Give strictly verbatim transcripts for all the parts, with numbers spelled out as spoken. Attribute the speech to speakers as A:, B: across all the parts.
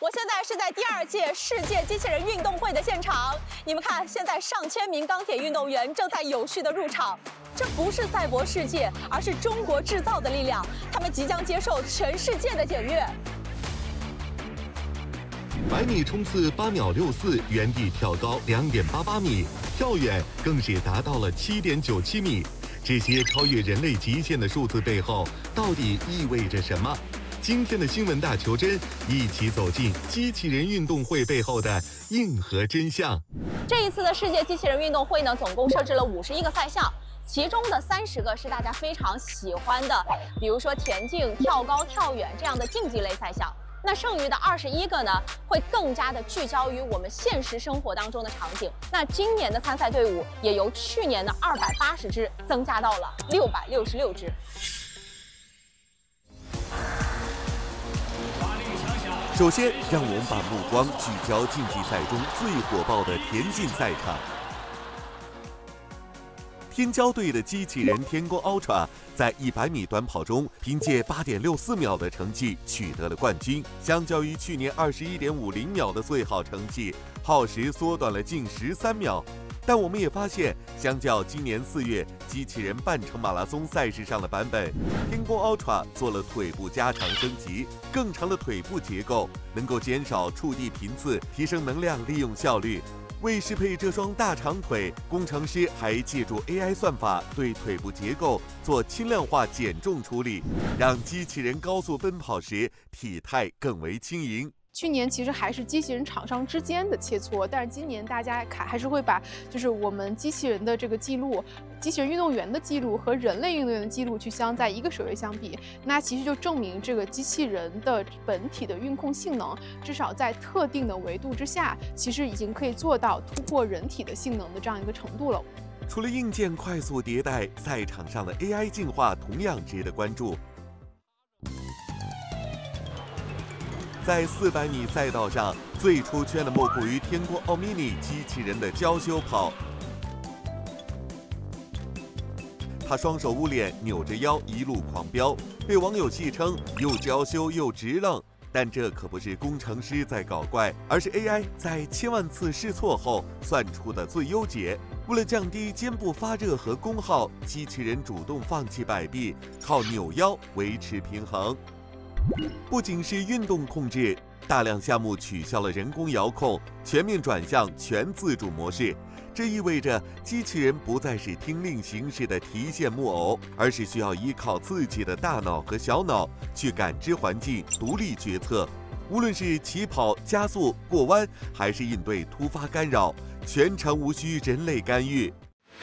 A: 我现在是在第二届世界机器人运动会的现场，你们看，现在上千名钢铁运动员正在有序的入场。这不是赛博世界，而是中国制造的力量，他们即将接受全世界的检阅。
B: 百米冲刺八秒六四，原地跳高两点八八米，跳远更是达到了七点九七米。这些超越人类极限的数字背后，到底意味着什么？今天的新闻大求真，一起走进机器人运动会背后的硬核真相。
A: 这一次的世界机器人运动会呢，总共设置了五十一个赛项，其中的三十个是大家非常喜欢的，比如说田径、跳高、跳远这样的竞技类赛项。那剩余的二十一个呢，会更加的聚焦于我们现实生活当中的场景。那今年的参赛队伍也由去年的二百八十支增加到了六百六十六支。
C: 首先，让我们把目光聚焦竞技赛中最火爆的田径赛场。天骄队的机器人天宫 Ultra 在一百米短跑中凭借八点六四秒的成绩取得了冠军，相较于去年二十一点五零秒的最好成绩，耗时缩短了近十三秒。但我们也发现，相较今年四月机器人半程马拉松赛事上的版本，天宫 Ultra 做了腿部加长升级，更长的腿部结构能够减少触地频次，提升能量利用效率。为适配这双大长腿，工程师还借助 A I 算法对腿部结构做轻量化减重处理，让机器人高速奔跑时体态更为轻盈。
D: 去年其实还是机器人厂商之间的切磋，但是今年大家看还是会把就是我们机器人的这个记录、机器人运动员的记录和人类运动员的记录去相在一个水位相比，那其实就证明这个机器人的本体的运控性能，至少在特定的维度之下，其实已经可以做到突破人体的性能的这样一个程度了。
C: 除了硬件快速迭代，赛场上的 A I 进化同样值得关注。在四百米赛道上，最出圈的莫过于天宫奥 mini 机器人的娇羞跑。他双手捂脸，扭着腰一路狂飙，被网友戏称又娇羞又直愣。但这可不是工程师在搞怪，而是 A I 在千万次试错后算出的最优解。为了降低肩部发热和功耗，机器人主动放弃摆臂，靠扭腰维持平衡。不仅是运动控制，大量项目取消了人工遥控，全面转向全自主模式。这意味着机器人不再是听令行事的提线木偶，而是需要依靠自己的大脑和小脑去感知环境，独立决策。无论是起跑、加速、过弯，还是应对突发干扰，全程无需人类干预。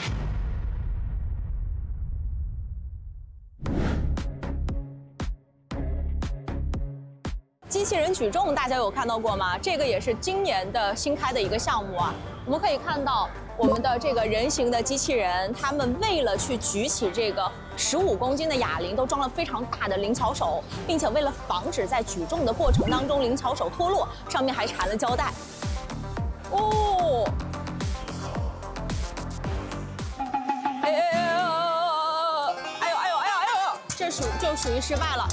A: 机器人举重大家有看到过吗？这个也是今年的新开的一个项目啊。我们可以看到我们的这个人形的机器人，他们为了去举起这个十五公斤的哑铃，都装了非常大的灵巧手，并且为了防止在举重的过程当中灵巧手脱落，上面还缠了胶带。哦，哎哎哎呦哎呦哎呦哎呦，这属就属于失败了。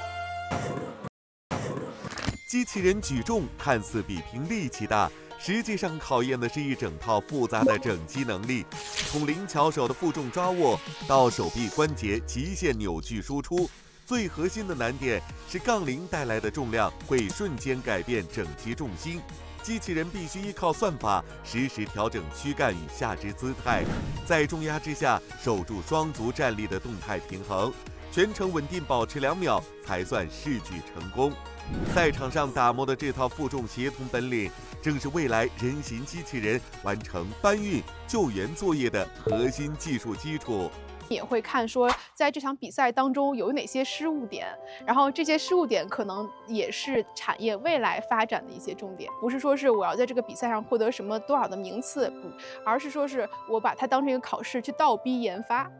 C: 机器人举重看似比拼力气大，实际上考验的是一整套复杂的整机能力，从灵巧手的负重抓握到手臂关节极限扭矩输出。最核心的难点是杠铃带来的重量会瞬间改变整机重心，机器人必须依靠算法实时调整躯干与下肢姿态，在重压之下守住双足站立的动态平衡，全程稳定保持两秒才算试举成功。赛场上打磨的这套负重协同本领，正是未来人形机器人完成搬运、救援作业的核心技术基础。
D: 也会看说，在这场比赛当中有哪些失误点，然后这些失误点可能也是产业未来发展的一些重点，不是说是我要在这个比赛上获得什么多少的名次，不，而是说是我把它当成一个考试去倒逼研发。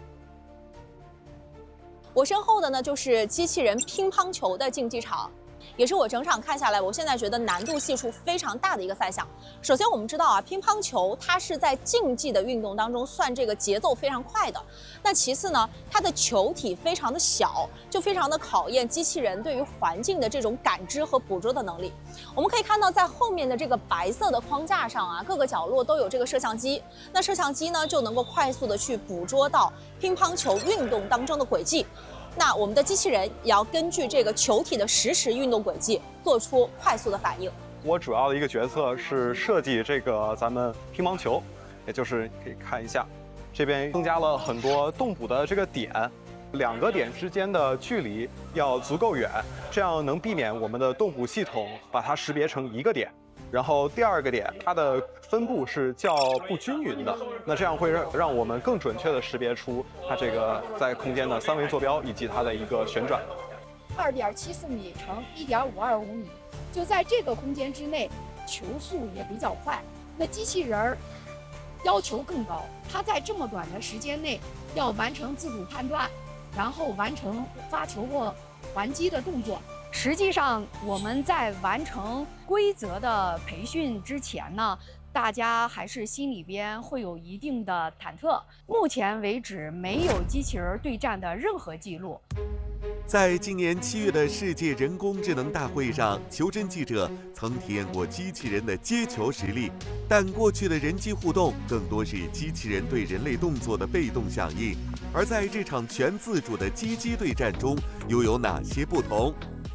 A: 我身后的呢就是机器人乒乓球的竞技场。 也是我整场看下来，我现在觉得难度系数非常大的一个赛项。首先，我们知道啊，乒乓球它是在竞技的运动当中算这个节奏非常快的。那其次呢，它的球体非常的小，就非常的考验机器人对于环境的这种感知和捕捉的能力。我们可以看到，在后面的这个白色的框架上啊，各个角落都有这个摄像机。那摄像机呢，就能够快速的去捕捉到乒乓球运动当中的轨迹。那我们的机器人也要根据这个球体的实时运动轨迹，做出快速的反应。
E: 我主要的一个角色是设计这个咱们乒乓球，也就是可以看一下，这边增加了很多动捕的这个点，两个点之间的距离要足够远，这样能避免我们的动捕系统把它识别成一个点。然后第二个点，它的分布是较不均匀的，那这样会让让我们更准确的识别出它这个在空间的三维坐标以及它的一个旋转。
F: 二点七四米乘一点五二五米，就在这个空间之内，球速也比较快。那机器人儿要求更高，它在这么短的时间内要完成自主判断，然后完成发球或还击的动作。实际上，我们在完成规则的培训之前呢，大家还是心里边会有一定的忐忑。目前为止，没有机器人对战的任何记录。
C: 在今年七月的世界人工智能大会上，求真记者曾体验过机器人的接球实力，但过去的人机互动更多是机器人对人类动作的被动响应，而在这场全自主的机机对战中，又有哪些不同？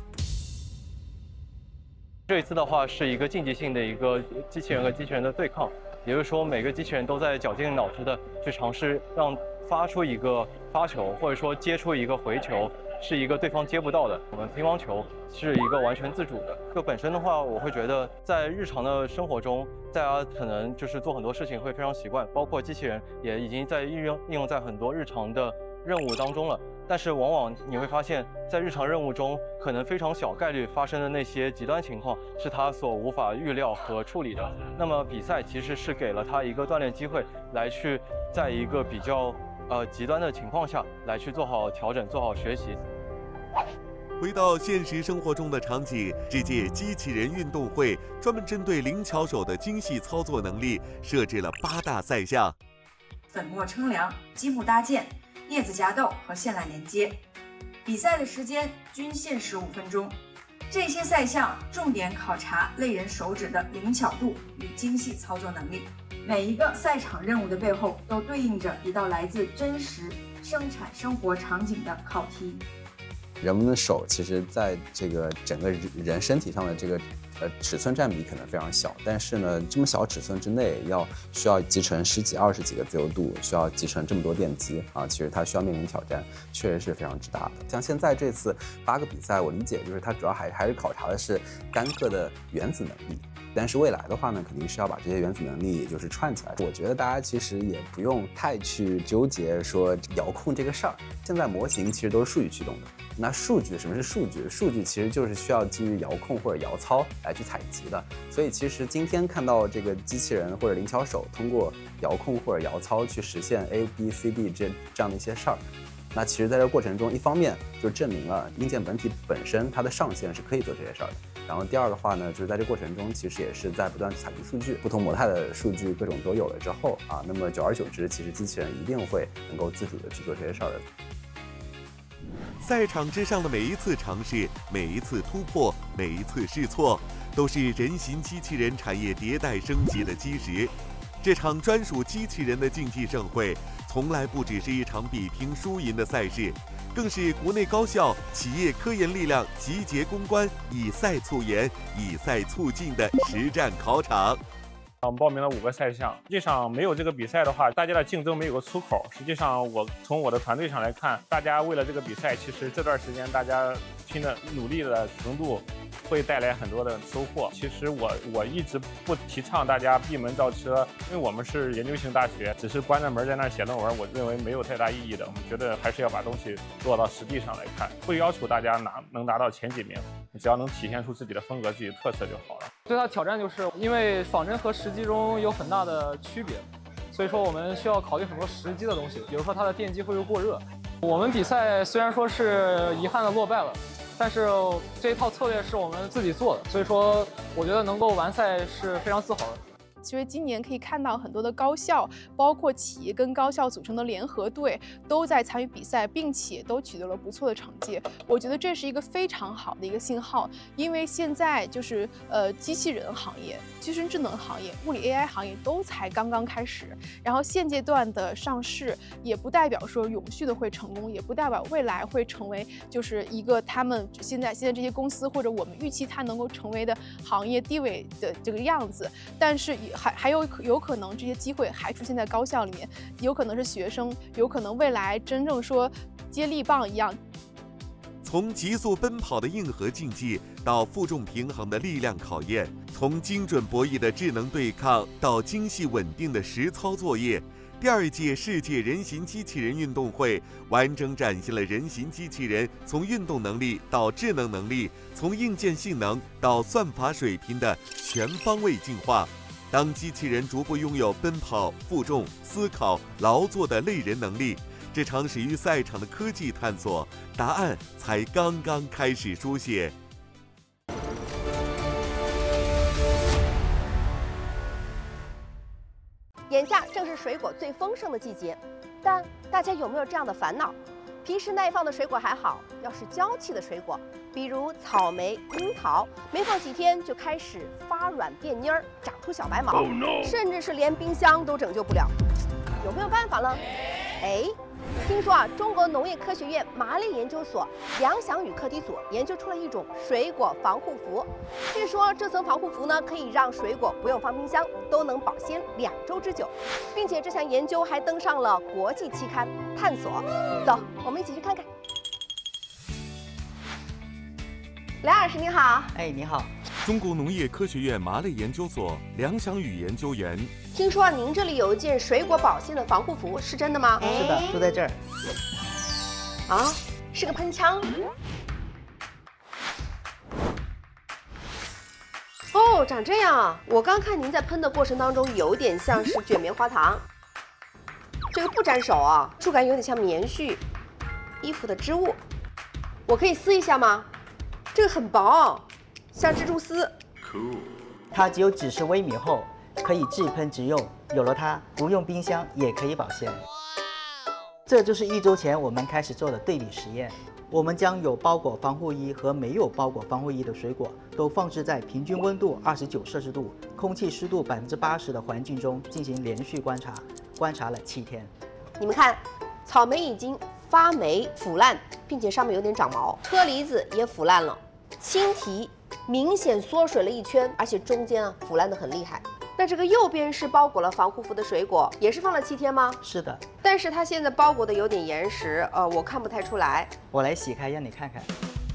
G: 这一次的话是一个竞技性的一个机器人和机器人的对抗，也就是说每个机器人都在绞尽脑汁的去尝试让发出一个发球，或者说接出一个回球，是一个对方接不到的。我们乒乓球是一个完全自主的。就本身的话，我会觉得在日常的生活中，大家可能就是做很多事情会非常习惯，包括机器人也已经在应用应用在很多日常的任务当中了。但是往往你会发现，在日常任务中，可能非常小概率发生的那些极端情况，是他所无法预料和处理的。那么比赛其实是给了他一个锻炼机会，来去在一个比较呃极端的情况下，来去做好调整，做好学习。
C: 回到现实生活中的场景，这届机器人运动会专门针对灵巧手的精细操作能力，设置了八大赛项：
H: 粉末称量、积木搭建、镊子夹豆和线缆连接。比赛的时间均限十五分钟。这些赛项重点考察类人手指的灵巧度与精细操作能力。每一个赛场任务的背后都对应着一道来自真实生产生活场景的考题。
I: 人们的手其实在这个整个人身体上的这个呃尺寸占比可能非常小，但是呢，这么小尺寸之内要需要集成十几、二十几个自由度，需要集成这么多电机啊，其实它需要面临挑战，确实是非常之大的。像现在这次八个比赛，我理解就是它主要还还是考察的是单个的原子能力。但是未来的话呢，肯定是要把这些原子能力也就是串起来。我觉得大家其实也不用太去纠结说遥控这个事儿。现在模型其实都是数据驱动的，那数据什么是数据？数据其实就是需要基于遥控或者遥操来去采集的。所以其实今天看到这个机器人或者灵巧手通过遥控或者遥操去实现 A、B、C、D 这这样的一些事儿。那其实在这个过程中，一方面就证明了硬件本体本身它的上限是可以做这些事儿的。然后第二的话呢，就是在这过程中，其实也是在不断采集数据，不同模态的数据各种都有了之后啊，那么久而久之，其实机器人一定会能够自主的去做这些事儿的。
C: 赛场之上的每一次尝试，每一次突破，每一次试错，都是人形机器人产业迭代升级的基石。这场专属机器人的竞技盛会，从来不只是一场比拼输赢的赛事，更是国内高校、企业科研力量集结攻关、以赛促研、以赛促进的实战考场。
J: 我们报名了五个赛项，实际上没有这个比赛的话，大家的竞争没有个出口。实际上，我从我的团队上来看，大家为了这个比赛，其实这段时间大家拼的努力的程度，会带来很多的收获。其实我我一直不提倡大家闭门造车，因为我们是研究型大学，只是关着门在那儿写论文，我认为没有太大意义的。我们觉得还是要把东西落到实地上来看，不要求大家拿能拿到前几名，你只要能体现出自己的风格、自己的特色就好了。
K: 最大的挑战就是因为仿真和实际中有很大的区别，所以说我们需要考虑很多实际的东西，比如说它的电机会不会过热。我们比赛虽然说是遗憾的落败了， 但是这一套策略是我们自己做的，所以说我觉得能够完赛是非常自豪的。
D: 其实今年可以看到很多的高校，包括企业跟高校组成的联合队，都在参与比赛，并且都取得了不错的成绩。我觉得这是一个非常好的一个信号，因为现在就是呃机器人行业、机器人智能行业、物理 A I 行业都才刚刚开始，然后现阶段的上市也不代表说永续的会成功，也不代表未来会成为就是一个他们现在现在这些公司或者我们预期它能够成为的行业地位的这个样子，但是也还还有有可能这些机会还出现在高校里面，有可能是学生，有可能未来真正说接力棒一样。
C: 从急速奔跑的硬核竞技到负重平衡的力量考验，从精准博弈的智能对抗到精细稳定的实操作业，第二届世界人形机器人运动会完整展现了人形机器人从运动能力到智能能力，从硬件性能到算法水平的全方位进化。当机器人逐步拥有奔跑、负重、思考、劳作的类人能力，这场始于赛场的科技探索，答案才刚刚开始书写。
L: 眼下正是水果最丰盛的季节，但大家有没有这样的烦恼？平时耐放的水果还好，要是娇气的水果，比如草莓、樱桃，没放几天就开始发软变蔫儿，长出小白毛， oh, no. 甚至是连冰箱都拯救不了。有没有办法呢？哎，听说啊，中国农业科学院麻栗研究所粮饷与课题组研究出了一种水果防护服。据说这层防护服呢，可以让水果不用放冰箱，都能保鲜两周之久，并且这项研究还登上了国际期刊《探索》。走，我们一起去看看。梁老师您好。
M: 哎，你好。
C: 中国农业科学院麻栗研究所粮饷与研究员。
L: 听说您这里有一件水果保鲜的防护服，是真的吗？
M: 是的，就在这儿。
L: 啊，是个喷枪。哦，长这样啊！我刚看您在喷的过程当中，有点像是卷棉花糖。这个不沾手啊，触感有点像棉絮，衣服的织物。我可以撕一下吗？这个很薄，像蜘蛛丝。
M: 它只有几十微米厚，可以即喷即用。有了它，不用冰箱也可以保鲜。这就是一周前我们开始做的对比实验。我们将有包裹防护衣和没有包裹防护衣的水果都放置在平均温度二十九摄氏度、空气湿度百分之八十的环境中进行连续观察，观察了七天。
L: 你们看，草莓已经发霉腐烂，并且上面有点长毛，车厘子也腐烂了，青提明显缩水了一圈，而且中间啊腐烂得很厉害。那这个右边是包裹了防护服的水果，也是放了七天吗？
M: 是的，
L: 但是它现在包裹的有点严实，呃，我看不太出来。
M: 我来洗开让你看看。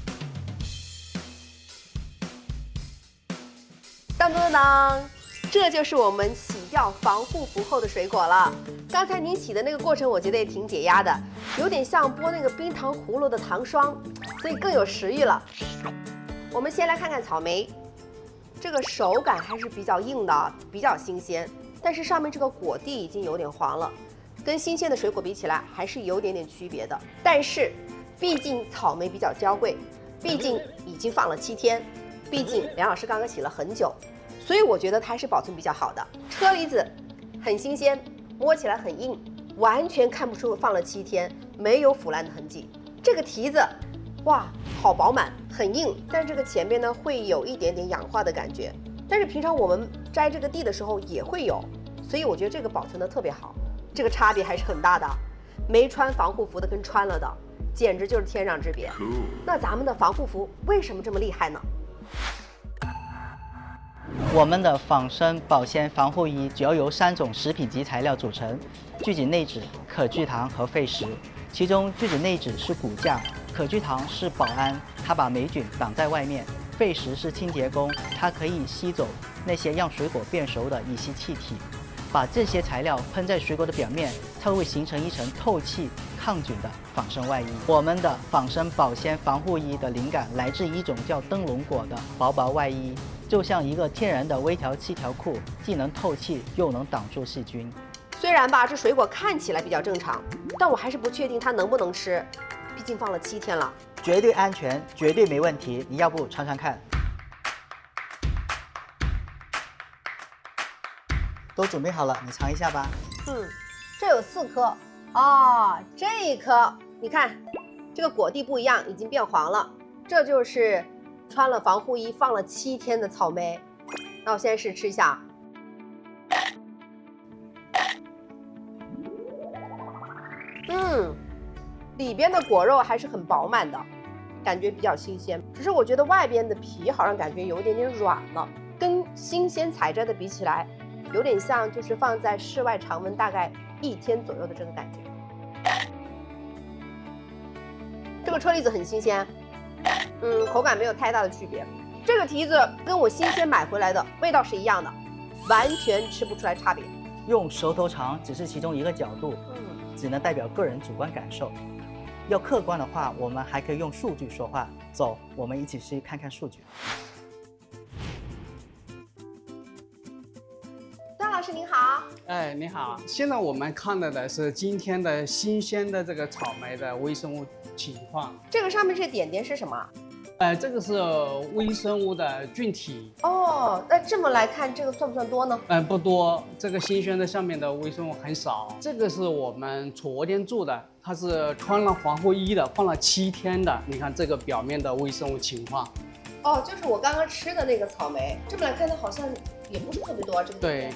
L: 当当当，这就是我们洗掉防护服后的水果了。刚才您洗的那个过程，我觉得也挺解压的，有点像剥那个冰糖葫芦的糖霜，所以更有食欲了。我们先来看看草莓。这个手感还是比较硬的，比较新鲜，但是上面这个果蒂已经有点黄了，跟新鲜的水果比起来还是有点点区别的。但是，毕竟草莓比较娇贵，毕竟已经放了七天，毕竟梁老师刚刚洗了很久，所以我觉得它还是保存比较好的。车厘子很新鲜，摸起来很硬，完全看不出放了七天，没有腐烂的痕迹。这个提子，哇！好饱满，很硬，但这个前边呢会有一点点氧化的感觉，但是平常我们摘这个蒂的时候也会有，所以我觉得这个保存的特别好，这个差别还是很大的。没穿防护服的跟穿了的，简直就是天壤之别。那咱们的防护服为什么这么厉害呢？
M: 我们的仿生保鲜防护衣主要由三种食品级材料组成：聚酯内酯、可聚糖和废石。其中聚酯内酯是骨架，可聚糖是保安，它把霉菌挡在外面；废石是清洁工，它可以吸走那些让水果变熟的乙烯气体。把这些材料喷在水果的表面，它会形成一层透气、抗菌的仿生外衣。我们的仿生保鲜防护衣的灵感来自一种叫灯笼果的薄薄外衣，就像一个天然的微调气条裤，既能透气又能挡住细菌。
L: 虽然吧，这水果看起来比较正常，但我还是不确定它能不能吃，毕竟放了七天了。
M: 绝对安全，绝对没问题。你要不尝尝看？都准备好了，你尝一下吧。
L: 嗯，这有四颗哦，这一颗你看，这个果蒂不一样，已经变黄了。这就是穿了防护衣放了七天的草莓。那我现在试吃一下。嗯，里边的果肉还是很饱满的，感觉比较新鲜。只是我觉得外边的皮好像感觉有一点点软了，跟新鲜采摘的比起来，有点像就是放在室外常温大概一天左右的这个感觉。这个车厘子很新鲜，嗯，口感没有太大的区别。这个提子跟我新鲜买回来的味道是一样的，完全吃不出来差别。
M: 用舌头尝只是其中一个角度，嗯，只能代表个人主观感受。要客观的话，我们还可以用数据说话。走，我们一起去看看数据。
L: 段老师您好。
N: 哎，你好。现在我们看到的是今天的新鲜的这个草莓的微生物情况。
L: 这个上面这点点是什么？
N: 呃，这个是微生物的菌体。
L: 哦，那这么来看，这个算不算多呢？
N: 嗯、呃，不多。这个新鲜的上面的微生物很少。这个是我们昨天做的，它是穿了防护衣的，放了七天的。你看这个表面的微生物情况。
L: 哦，就是我刚刚吃的那个草莓。这么来看，它好像也不是特别多。这个
N: 对，